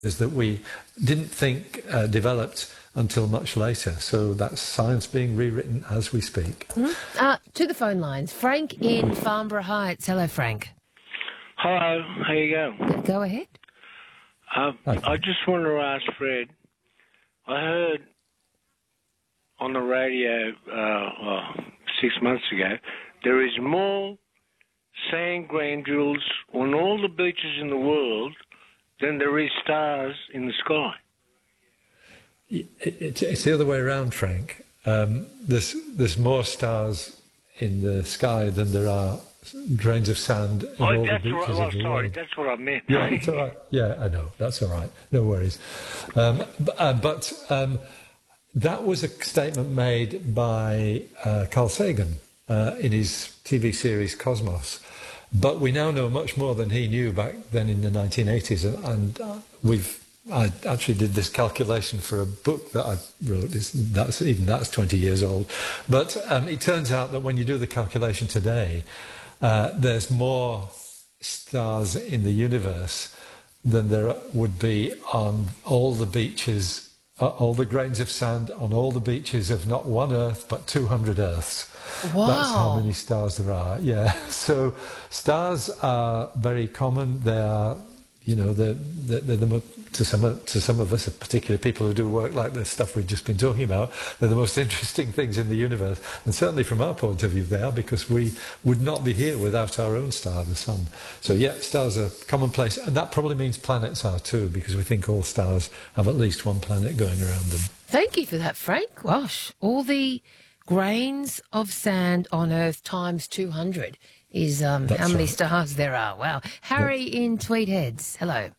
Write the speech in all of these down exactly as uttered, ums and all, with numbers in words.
that we didn't think uh, developed until much later. So that's science being rewritten as we speak. Mm-hmm. Uh, to the phone lines. Frank in Farnborough Heights. Hello, Frank. Hello, how you go? Go ahead. Uh, I just wanted to ask Fred, I heard on the radio uh, well, six months ago, there is more sand granules on all the beaches in the world than there is stars in the sky. It, it, it's the other way around, Frank. Um, there's, there's more stars in the sky than there are grains of sand in oh, all that's the beaches right. of Oh, the sorry, world. that's what I meant. Yeah, it's all right. Yeah, I know. That's all right. No worries. Um, but uh, but um, that was a statement made by uh, Carl Sagan uh, in his T V series Cosmos. But we now know much more than he knew back then in the nineteen eighties, and, and uh, we've. I actually did this calculation for a book that I wrote. It's, that's even that's twenty years old. But um, it turns out that when you do the calculation today, uh, there's more stars in the universe than there would be on all the beaches, uh, all the grains of sand on all the beaches of not one Earth but two hundred Earths. Wow. That's how many stars there are. Yeah. So stars are very common. They are, you know, they're, they're, they're the mo- to some of, to some of us, particularly people who do work like the stuff we've just been talking about, they're the most interesting things in the universe. And certainly from our point of view, they are, because we would not be here without our own star, the sun. So yeah, stars are commonplace, and that probably means planets are too, because we think all stars have at least one planet going around them. Thank you for that, Frank. Gosh, all the grains of sand on Earth times two hundred is um, how many right. stars there are. Wow. Harry yeah. in Tweed Heads. Hello.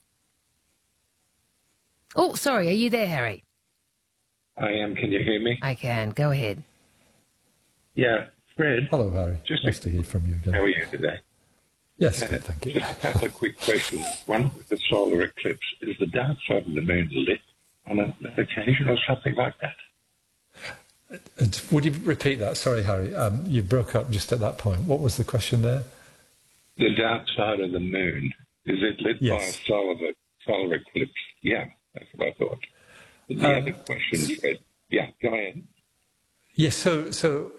Oh, sorry. Are you there, Harry? I am. Can you hear me? I can. Go ahead. Yeah. Fred. Hello, Harry. Just nice a, to hear from you again. How are you today? Yes, uh, good, thank you. Just a couple of quick questions. One, with the solar eclipse, is the dark side of the moon lit on an occasion or something like that? Would you repeat that? Sorry, Harry. Um, you broke up just at that point. What was the question there? The dark side of the moon, is it lit yes. by a solar, solar eclipse? Yeah, that's what I thought. And the um, other question, Fred, yeah, go ahead. Yes, so so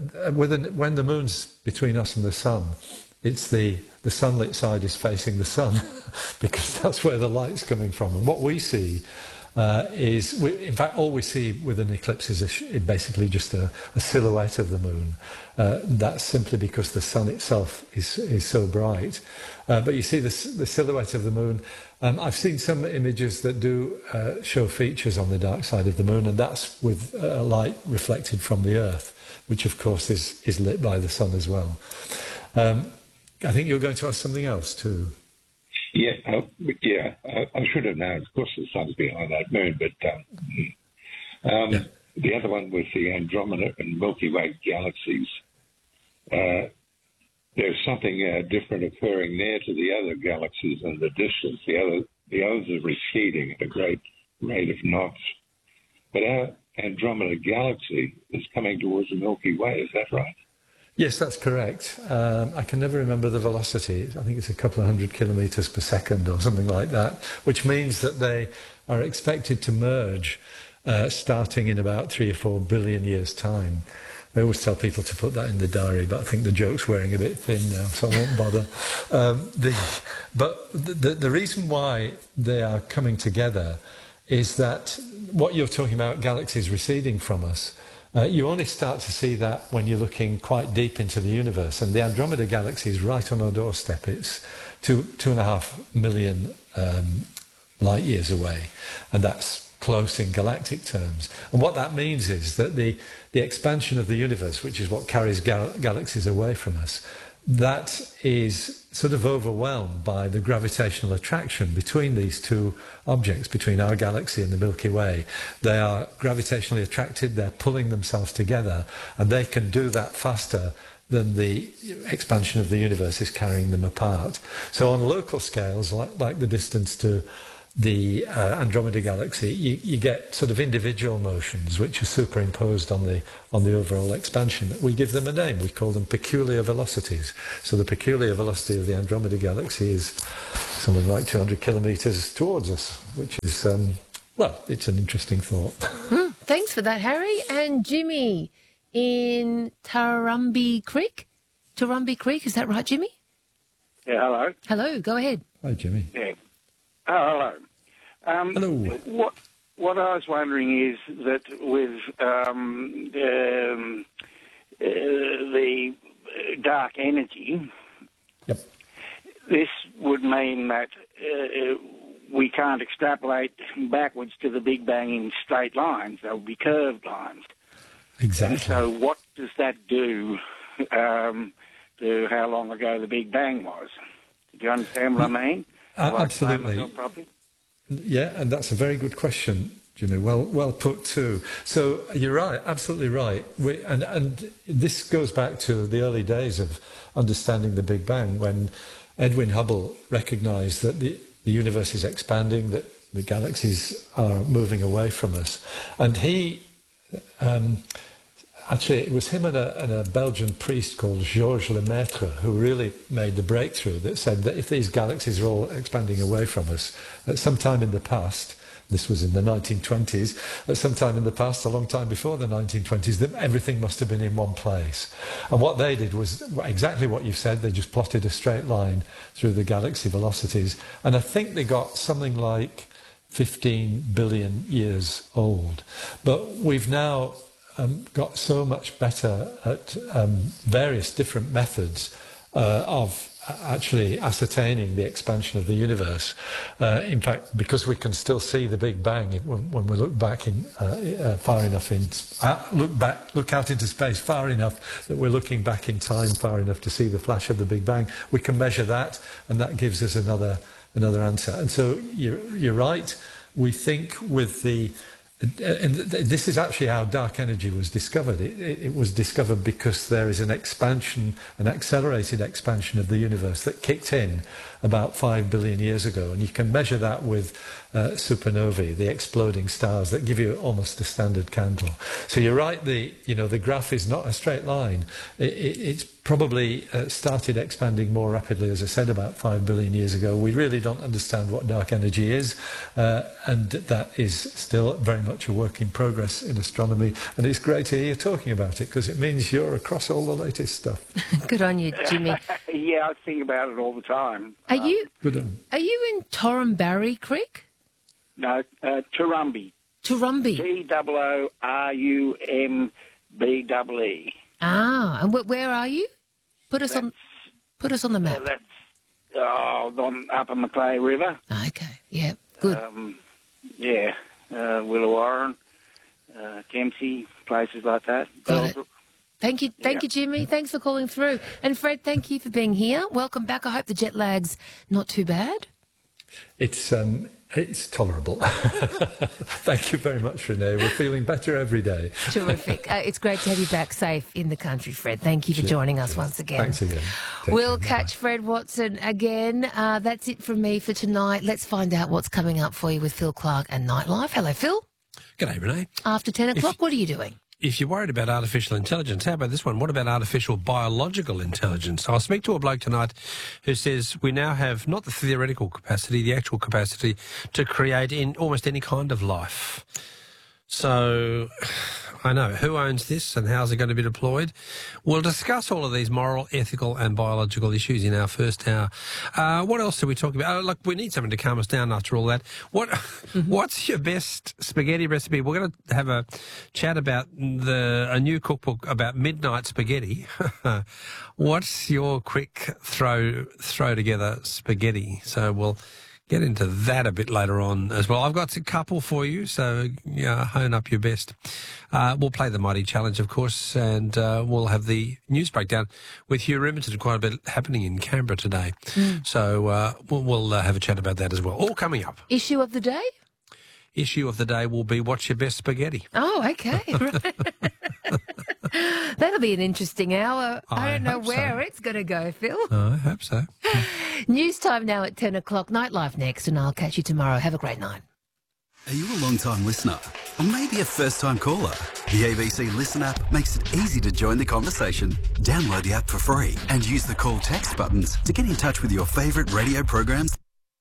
when the moon's between us and the sun, it's the, the sunlit side is facing the sun because that's where the light's coming from. And what we see Uh, is, we, in fact, all we see with an eclipse is a sh- basically just a, a silhouette of the moon. Uh, that's simply because the sun itself is is so bright. Uh, but you see the, the silhouette of the moon. Um, I've seen some images that do uh, show features on the dark side of the moon, and that's with uh, light reflected from the Earth, which of course is, is lit by the sun as well. Um, I think you're going to ask something else too. Yeah, uh, yeah. I, I should have known. Of course, the sun's behind that moon, but um, um, yeah. the other one was the Andromeda and Milky Way galaxies. Uh, there's something uh, different occurring there to the other galaxies in the distance. The other, the others are receding at a great rate of knots, but our Andromeda galaxy is coming towards the Milky Way. Is that right? Yes, that's correct. Um, I can never remember the velocity. I think it's a couple of hundred kilometres per second or something like that, which means that they are expected to merge uh, starting in about three or four billion years' time. I always tell people to put that in the diary, but I think the joke's wearing a bit thin now, so I won't bother. Um, the, but the, the reason why they are coming together is that what you're talking about, galaxies receding from us, Uh, you only start to see that when you're looking quite deep into the universe. And the Andromeda Galaxy is right on our doorstep. It's two, two and a half million um, light years away. And that's close in galactic terms. And what that means is that the, the expansion of the universe, which is what carries gal- galaxies away from us, that is sort of overwhelmed by the gravitational attraction between these two objects, between our galaxy and the Milky Way. They are gravitationally attracted, they're pulling themselves together, and they can do that faster than the expansion of the universe is carrying them apart. So on local scales, like, like the distance to the uh, Andromeda Galaxy, you, you get sort of individual motions which are superimposed on the on the overall expansion. We give them a name. We call them peculiar velocities. So the peculiar velocity of the Andromeda Galaxy is something like two hundred kilometres towards us, which is, um, well, it's an interesting thought. Mm, thanks for that, Harry. And Jimmy in Turrumbie Creek? Turrumbie Creek, is that right, Jimmy? Yeah, hello. Hello, go ahead. Hi, Jimmy. Yeah. Oh, hello. Um, Hello. What what I was wondering is that with um, um, uh, the dark energy, yep. this would mean that uh, we can't extrapolate backwards to the Big Bang in straight lines. They'll be curved lines. Exactly. And so what does that do um, to how long ago the Big Bang was? Do you understand what I mean? Uh, absolutely. Yeah, and that's a very good question, Jimmy. Well, well put too. So you're right, absolutely right. We, and and this goes back to the early days of understanding the Big Bang, when Edwin Hubble recognised that the the universe is expanding, that the galaxies are moving away from us, and he. Um, Actually, it was him and a, and a Belgian priest called Georges Lemaitre who really made the breakthrough that said that if these galaxies are all expanding away from us, at some time in the past, this was in the nineteen twenties, at some time in the past, a long time before the nineteen twenties, that everything must have been in one place. And what they did was exactly what you've said. They just plotted a straight line through the galaxy velocities. And I think they got something like fifteen billion years old. But we've now Um, got so much better at um, various different methods uh, of actually ascertaining the expansion of the universe. Uh, in fact, because we can still see the Big Bang when, when we look back in uh, uh, far enough in uh, look back, look out into space far enough that we're looking back in time far enough to see the flash of the Big Bang. We can measure that, and that gives us another another answer. And so you're, you're right. We think with the And this is actually how dark energy was discovered. It, it, it was discovered because there is an expansion, an accelerated expansion of the universe that kicked in about five billion years ago. And you can measure that with uh, supernovae, the exploding stars that give you almost a standard candle. So you're right, the, you know, the graph is not a straight line. It, it, it's probably uh, started expanding more rapidly, as I said, about five billion years ago. We really don't understand what dark energy is, uh, and that is still very much a work in progress in astronomy. And it's great to hear you talking about it, because it means you're across all the latest stuff. Good on you, Jimmy. Yeah, I think about it all the time. Are um, you Good on. Are you in Turrumbie Creek? No, uh, Turrumbie. Turrumbie. T O O R U M B E E. Ah, and wh- where are you? Put us That's, on. Put us on the map. Uh, that's oh, on Upper Macleay River. Okay. Yeah. Good. Um, yeah, uh, Willawarren, uh, Kempsey, places like that. Got it. Thank you, thank Yeah. you, Jimmy. Thanks for calling through. And Fred, thank you for being here. Welcome back. I hope the jet lag's not too bad. It's um, it's tolerable. Thank you very much, Renee. We're feeling better every day. Terrific. Uh, it's great to have you back safe in the country, Fred. Thank you for joining us once again. Thanks again. Take We'll care. catch Fred Watson again. Uh, that's it from me for tonight. Let's find out what's coming up for you with Phil Clark and Nightlife. Hello, Phil. G'day, Renee. After ten o'clock, what are you doing? If you're worried about artificial intelligence, how about this one? What about artificial biological intelligence? I'll speak to a bloke tonight who says we now have not the theoretical capacity, the actual capacity to create in almost any kind of life. So, I know, who owns this and how's it going to be deployed? We'll discuss all of these moral, ethical and biological issues in our first hour. Uh, what else do we talk about? Oh, look, we need something to calm us down after all that. What, mm-hmm. What's your best spaghetti recipe? We're going to have a chat about the a new cookbook about midnight spaghetti. What's your quick throw throw together spaghetti? So we'll get into that a bit later on as well. I've got a couple for you, so yeah, hone up your best. Uh, we'll play the Mighty Challenge, of course, and uh, we'll have the news breakdown with Hugh Riminton. Quite a bit happening in Canberra today. Mm. So uh, we'll, we'll uh, have a chat about that as well. All coming up. Issue of the day? Issue of the day will be what's your best spaghetti? Oh, okay. That'll be an interesting hour. I, I don't know hope where so. it's going to go, Phil. Oh, I hope so. News time now at ten o'clock. Nightlife next, and I'll catch you tomorrow. Have a great night. Are you a long-time listener? Or maybe a first-time caller? The A B C Listen app makes it easy to join the conversation. Download the app for free and use the call text buttons to get in touch with your favourite radio programs.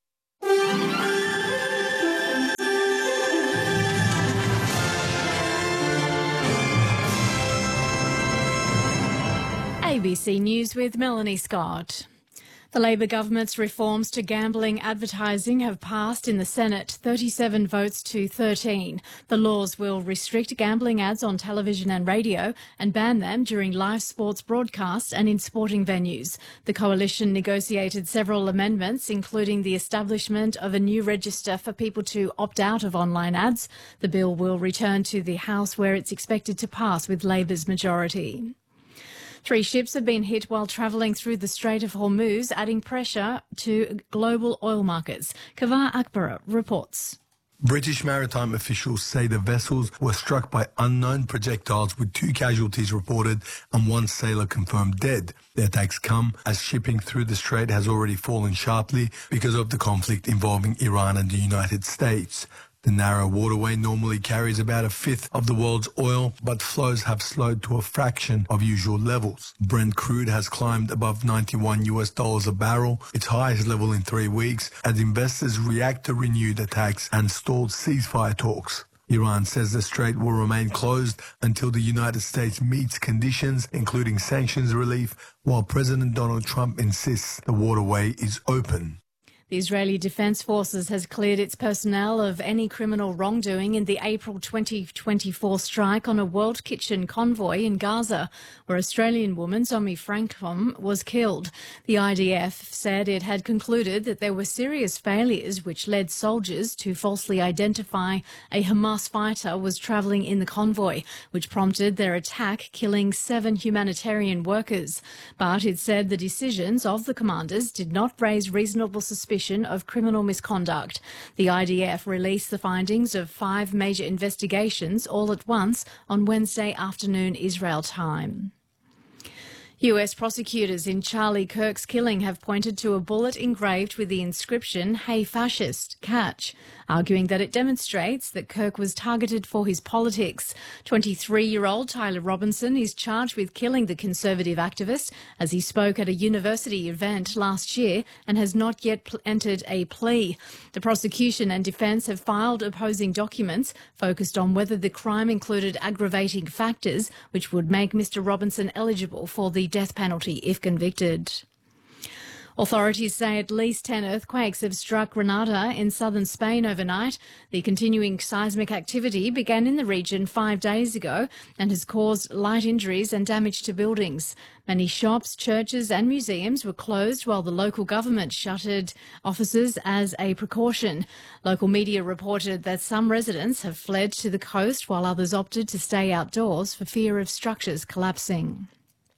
A B C News with Melanie Scott. The Labor government's reforms to gambling advertising have passed in the Senate, thirty-seven votes to thirteen. The laws will restrict gambling ads on television and radio and ban them during live sports broadcasts and in sporting venues. The coalition negotiated several amendments, including the establishment of a new register for people to opt out of online ads. The bill will return to the House, where it's expected to pass with Labor's majority. Three ships have been hit while travelling through the Strait of Hormuz, adding pressure to global oil markets. Kavar Akbar reports. British maritime officials say the vessels were struck by unknown projectiles, with two casualties reported and one sailor confirmed dead. The attacks come as shipping through the strait has already fallen sharply because of the conflict involving Iran and the United States. The narrow waterway normally carries about a fifth of the world's oil, but flows have slowed to a fraction of usual levels. Brent crude has climbed above ninety-one US dollars a barrel, its highest level in three weeks, as investors react to renewed attacks and stalled ceasefire talks. Iran says the strait will remain closed until the United States meets conditions, including sanctions relief, while President Donald Trump insists the waterway is open. The Israeli Defence Forces has cleared its personnel of any criminal wrongdoing in the April twenty twenty-four strike on a World Kitchen convoy in Gaza, where Australian woman Zomi Frankham was killed. The I D F said it had concluded that there were serious failures which led soldiers to falsely identify a Hamas fighter was travelling in the convoy, which prompted their attack, killing seven humanitarian workers. But it said the decisions of the commanders did not raise reasonable suspicion of criminal misconduct. The I D F released the findings of five major investigations all at once on Wednesday afternoon Israel time. U S prosecutors in Charlie Kirk's killing have pointed to a bullet engraved with the inscription, "Hey Fascist, Catch," arguing that it demonstrates that Kirk was targeted for his politics. twenty-three-year-old Tyler Robinson is charged with killing the conservative activist as he spoke at a university event last year and has not yet pl- entered a plea. The prosecution and defence have filed opposing documents focused on whether the crime included aggravating factors which would make Mister Robinson eligible for the death penalty if convicted. Authorities say at least ten earthquakes have struck Granada in southern Spain overnight. The continuing seismic activity began in the region five days ago and has caused light injuries and damage to buildings. Many shops, churches and museums were closed while the local government shuttered offices as a precaution. Local media reported that some residents have fled to the coast while others opted to stay outdoors for fear of structures collapsing.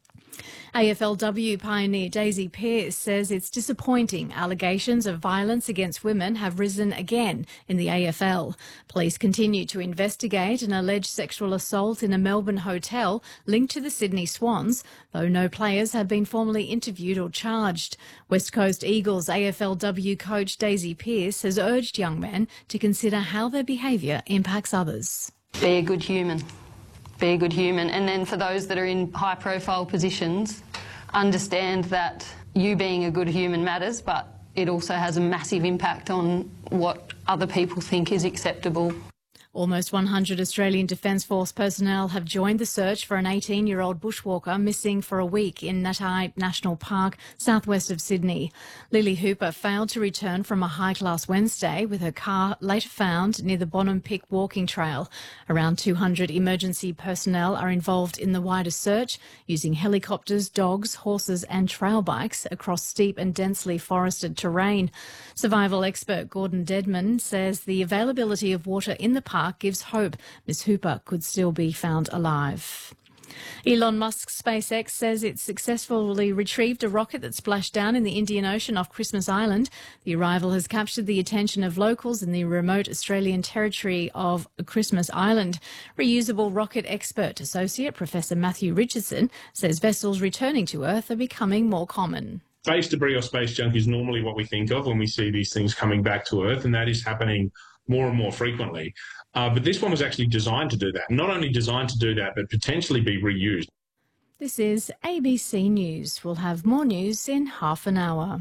A F L W pioneer Daisy Pearce says it's disappointing allegations of violence against women have risen again in the A F L. Police continue to investigate an alleged sexual assault in a Melbourne hotel linked to the Sydney Swans, though no players have been formally interviewed or charged. West Coast Eagles A F L W coach Daisy Pearce has urged young men to consider how their behaviour impacts others. Be a good human. Be a good human. And then for those that are in high-profile positions, understand that you being a good human matters, but it also has a massive impact on what other people think is acceptable. Almost one hundred Australian Defence Force personnel have joined the search for an eighteen-year-old bushwalker missing for a week in Natai National Park, southwest of Sydney. Lily Hooper failed to return from a hike last Wednesday, with her car later found near the Bonham Pick walking trail. Around two hundred emergency personnel are involved in the wider search, using helicopters, dogs, horses and trail bikes across steep and densely forested terrain. Survival expert Gordon Dedman says the availability of water in the park gives hope Miss Hooper could still be found alive. Elon Musk's SpaceX says it successfully retrieved a rocket that splashed down in the Indian Ocean off Christmas Island. The arrival has captured the attention of locals in the remote Australian territory of Christmas Island. Reusable rocket expert associate Professor Matthew Richardson says vessels returning to Earth are becoming more common. Space debris or space junk is normally what we think of when we see these things coming back to Earth, and that is happening more and more frequently. Uh, but this one was actually designed to do that. Not only designed to do that, but potentially be reused. This is A B C News. We'll have more news in half an hour.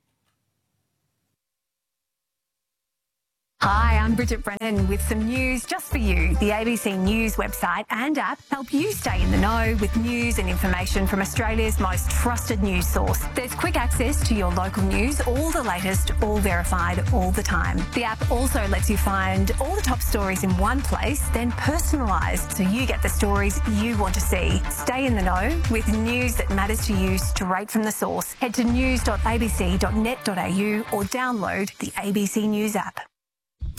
Hi, I'm Bridget Brennan with some news just for you. The A B C News website and app help you stay in the know with news and information from Australia's most trusted news source. There's quick access to your local news, all the latest, all verified, all the time. The app also lets you find all the top stories in one place, then personalised, so you get the stories you want to see. Stay in the know with news that matters to you straight from the source. Head to news dot a b c dot net dot a u or download the A B C News app.